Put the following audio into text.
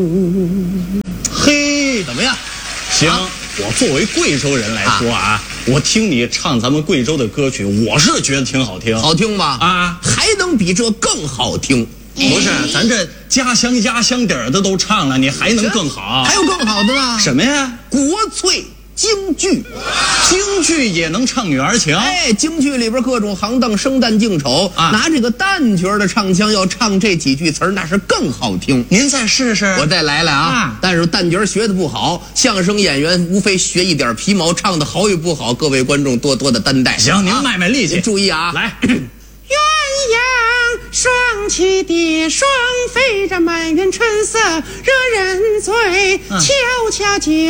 嘿， 怎么样？ 行，我作为贵州人来说啊，我听你唱咱们贵州的歌曲，我是觉得挺好听。 好听吧？ 啊， 还能比这更好听？ 不是，咱这家乡底儿的都唱了，你还能更好？ 还有更好的呢？ 什么呀？ 国粹京剧， 京剧也能唱女儿情？ 哎，京剧里边各种行当、生旦净丑，拿这个旦角的唱腔要唱这几句词儿，那是更好听。 您再试试， 我再来啊！但是旦角学的不好，相声演员无非学一点皮毛，唱的好与不好，各位观众多多的担待。 行，您卖力气， 注意啊！ 来。 鸳鸯双栖蝶，双飞着满园春色，惹人醉。悄悄就